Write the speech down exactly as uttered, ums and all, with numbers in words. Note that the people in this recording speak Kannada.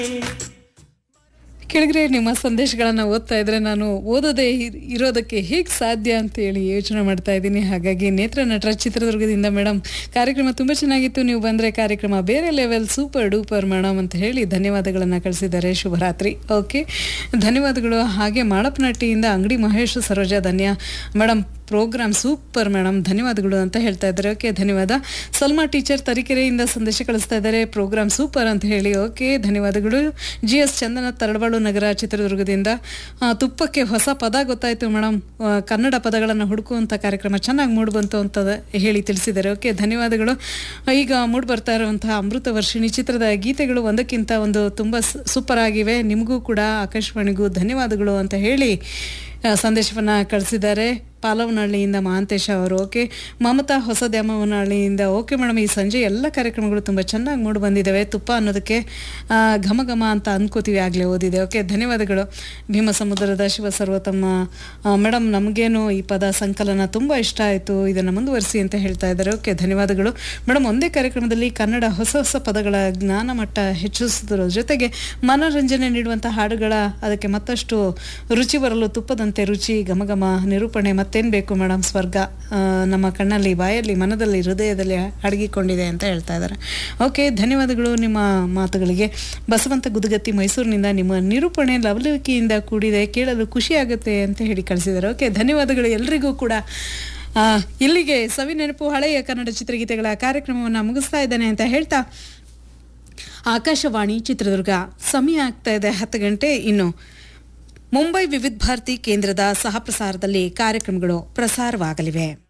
ಕೆಳಗಡೆ ನಿಮ್ಮ ಸಂದೇಶಗಳನ್ನು ಓದ್ತಾ ಇದ್ರೆ ನಾನು ಓದೋದೇ ಇರೋದಕ್ಕೆ ಹೇಗೆ ಸಾಧ್ಯ ಅಂತ ಹೇಳಿ ಯೋಚನೆ ಮಾಡ್ತಾ ಇದ್ದೀನಿ. ಹಾಗಾಗಿ ನೇತ್ರ ನಟರ ಚಿತ್ರದುರ್ಗದಿಂದ ಮೇಡಮ್ ಕಾರ್ಯಕ್ರಮ ತುಂಬ ಚೆನ್ನಾಗಿತ್ತು, ನೀವು ಬಂದರೆ ಕಾರ್ಯಕ್ರಮ ಬೇರೆ ಲೆವೆಲ್, ಸೂಪರ್ ಡೂಪರ್ ಮೇಡಮ್ ಅಂತ ಹೇಳಿ ಧನ್ಯವಾದಗಳನ್ನು ಕಳಿಸಿದ್ದಾರೆ. ಶುಭರಾತ್ರಿ. ಓಕೆ, ಧನ್ಯವಾದಗಳು. ಹಾಗೆ ಮಾಡಪನಟ್ಟಿಯಿಂದ ಅಂಗಡಿ ಮಹೇಶ್ ಸರೋಜಾ ಧನ್ಯ ಮೇಡಮ್, ಪ್ರೋಗ್ರಾಮ್ ಸೂಪರ್ ಮೇಡಮ್, ಧನ್ಯವಾದಗಳು ಅಂತ ಹೇಳ್ತಾ ಇದ್ದಾರೆ. ಓಕೆ, ಧನ್ಯವಾದ. ಸಲ್ಮಾ ಟೀಚರ್ ತರೀಕೆರೆಯಿಂದ ಸಂದೇಶ ಕಳಿಸ್ತಾ ಇದ್ದಾರೆ, ಪ್ರೋಗ್ರಾಮ್ ಸೂಪರ್ ಅಂತ ಹೇಳಿ. ಓಕೆ, ಧನ್ಯವಾದಗಳು. ಜಿ ಎಸ್ ಚಂದನ ತರಳಬಾಳು ನಗರ ಚಿತ್ರದುರ್ಗದಿಂದ ತುಪ್ಪಕ್ಕೆ ಹೊಸ ಪದ ಗೊತ್ತಾಯಿತು ಮೇಡಮ್, ಕನ್ನಡ ಪದಗಳನ್ನು ಹುಡುಕುವಂಥ ಕಾರ್ಯಕ್ರಮ ಚೆನ್ನಾಗಿ ಮೂಡಿ ಬಂತು ಅಂತ ಹೇಳಿ ತಿಳಿಸಿದ್ದಾರೆ. ಓಕೆ, ಧನ್ಯವಾದಗಳು. ಈಗ ಮೂಡಿ ಬರ್ತಾ ಇರುವಂತಹ ಅಮೃತ ವರ್ಷಿಣಿ ಚಿತ್ರದ ಗೀತೆಗಳು ಒಂದಕ್ಕಿಂತ ಒಂದು ತುಂಬ ಸೂಪರ್ ಆಗಿವೆ. ನಿಮಗೂ ಕೂಡ ಆಕಾಶವಾಣಿಗೂ ಧನ್ಯವಾದಗಳು ಅಂತ ಹೇಳಿ ಸಂದೇಶವನ್ನು ಕಳಿಸಿದ್ದಾರೆ. ಪಾಲವನಹಳ್ಳಿಯಿಂದ ಮಹಾಂತೇಶ ಅವರು. ಓಕೆ, ಮಮತಾ ಹೊಸದ್ಯಾಮವನಹಳ್ಳಿಯಿಂದ. ಓಕೆ ಮೇಡಮ್, ಈ ಸಂಜೆ ಎಲ್ಲ ಕಾರ್ಯಕ್ರಮಗಳು ತುಂಬ ಚೆನ್ನಾಗಿ ಮೂಡಿ ಬಂದಿದ್ದಾವೆ. ತುಪ್ಪ ಅನ್ನೋದಕ್ಕೆ ಘಮ ಘಮ ಅಂತ ಅನ್ಕೋತೀವಿ, ಆಗಲೇ ಓದಿದೆ. ಓಕೆ, ಧನ್ಯವಾದಗಳು. ಭೀಮಸಮುದ್ರದ ಶಿವ ಸರ್ವತಮ್ಮ ಮೇಡಮ್, ನಮಗೇನು ಈ ಪದ ಸಂಕಲನ ತುಂಬ ಇಷ್ಟ ಆಯಿತು, ಇದನ್ನು ಮುಂದುವರಿಸಿ ಅಂತ ಹೇಳ್ತಾ ಇದ್ದಾರೆ. ಓಕೆ, ಧನ್ಯವಾದಗಳು ಮೇಡಮ್. ಒಂದೇ ಕಾರ್ಯಕ್ರಮದಲ್ಲಿ ಕನ್ನಡ ಹೊಸ ಹೊಸ ಪದಗಳ ಜ್ಞಾನ ಮಟ್ಟ ಹೆಚ್ಚಿಸುವುದರ ಜೊತೆಗೆ ಮನೋರಂಜನೆ ನೀಡುವಂಥ ಹಾಡುಗಳ ಅದಕ್ಕೆ ಮತ್ತಷ್ಟು ರುಚಿ ಬರಲು ತುಪ್ಪದಂತೆ ರುಚಿ, ಘಮ ಘಮ ನಿರೂಪಣೆ ಮತ್ತೇನು ಬೇಕು ಮೇಡಮ್, ಸ್ವರ್ಗ ನಮ್ಮ ಕಣ್ಣಲ್ಲಿ, ಬಾಯಲ್ಲಿ, ಮನದಲ್ಲಿ, ಹೃದಯದಲ್ಲಿ ಅಡಗಿಕೊಂಡಿದೆ ಅಂತ ಹೇಳ್ತಾ ಇದ್ದಾರೆ. ಓಕೆ, ಧನ್ಯವಾದಗಳು ನಿಮ್ಮ ಮಾತುಗಳಿಗೆ. ಬಸವಂತ ಗುದಗತ್ತಿ ಮೈಸೂರಿನಿಂದ ನಿಮ್ಮ ನಿರೂಪಣೆ ಲವಲವಿಕೆಯಿಂದ ಕೂಡಿದೆ, ಕೇಳಲು ಖುಷಿ ಆಗುತ್ತೆ ಅಂತ ಹೇಳಿ ಕಳಿಸಿದ್ದಾರೆ. ಓಕೆ, ಧನ್ಯವಾದಗಳು ಎಲ್ರಿಗೂ ಕೂಡ. ಇಲ್ಲಿಗೆ ಸವಿ ನೆನಪು ಹಳೆಯ ಕನ್ನಡ ಚಿತ್ರಗೀತೆಗಳ ಕಾರ್ಯಕ್ರಮವನ್ನು ಮುಗಿಸ್ತಾ ಇದ್ದೇನೆ ಅಂತ ಹೇಳ್ತಾ, ಆಕಾಶವಾಣಿ ಚಿತ್ರದುರ್ಗ ಸಮಯ ಆಗ್ತಾ ಇದೆ ಹತ್ತು ಗಂಟೆ. ಇನ್ನು ಮುಂಬೈ ವಿವಿಧ ಭಾರತಿ ಕೇಂದ್ರದ ಸಹ ಪ್ರಸಾರದಲ್ಲಿ ಕಾರ್ಯಕ್ರಮಗಳು ಪ್ರಸಾರವಾಗಲಿವೆ.